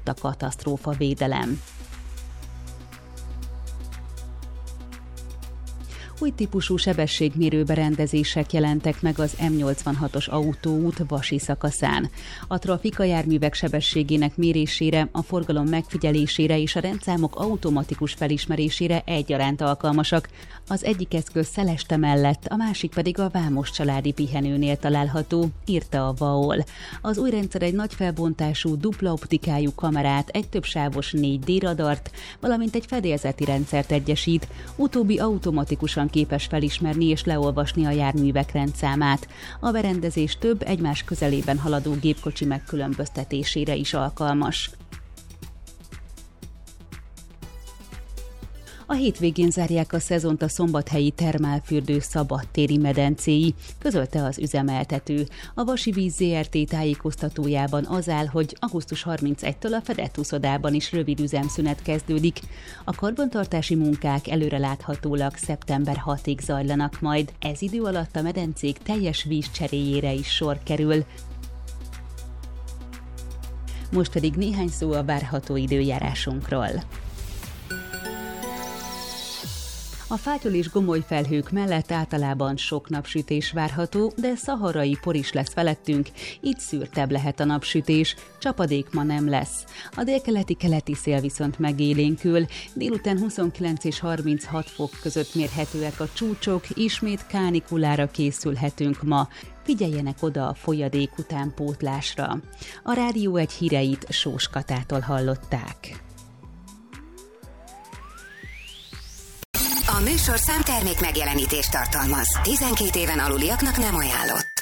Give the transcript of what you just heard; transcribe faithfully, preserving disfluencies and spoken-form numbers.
fokozott a katasztrófavédelem. Új típusú sebességmérő berendezések jelentek meg az M nyolcvanhatos autóút Vasi szakaszán. A trafikajárművek sebességének mérésére, a forgalom megfigyelésére és a rendszámok automatikus felismerésére egyaránt alkalmasak. Az egyik eszköz Szeleste mellett, a másik pedig a Vámos családi pihenőnél található, írta a vé á o el. Az új rendszer egy nagy felbontású, dupla optikájú kamerát, egy többsávos négy dé radart, valamint egy fedélzeti rendszert egyesít, utóbbi automatikusan képes felismerni és leolvasni a járművek rendszámát. A berendezés több egymás közelében haladó gépkocsi megkülönböztetésére is alkalmas. A hétvégén zárják a szezont a szombathelyi termálfürdő szabadtéri medencéi, közölte az üzemeltető. A Vasi Víz zé er té tájékoztatójában az áll, hogy augusztus harmincegyedikétől a fedett úszodában is rövid üzemszünet kezdődik. A karbantartási munkák előreláthatólag szeptember hatodikáig zajlanak majd. Ez idő alatt a medencék teljes vízcseréjére is sor kerül. Most pedig néhány szó a várható időjárásunkról. A fátyol és gomoly felhők mellett általában sok napsütés várható, de szaharai por is lesz felettünk, így szürtebb lehet a napsütés, csapadék ma nem lesz. A délkeleti-keleti szél viszont megélénkül, délután huszonkilenc és harminchat fok között mérhetőek a csúcsok, ismét kánikulára készülhetünk ma. Figyeljenek oda a folyadék utánpótlásra. A Rádió egy híreit Sós Katától hallották. A műsorszám termék megjelenítést tartalmaz. tizenkét éven aluliaknak nem ajánlott.